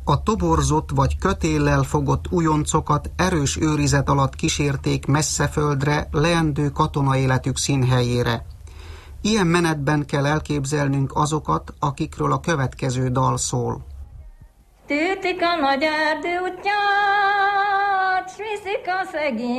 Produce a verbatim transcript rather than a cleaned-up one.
A toborzott vagy kötéllel fogott újoncokat erős őrizet alatt kísérték messze földre, leendő katonaéletük színhelyére. Ilyen menetben kell elképzelnünk azokat, akikről a következő dal szól. Tűtik a nagy erdő útját, s viszik a szegény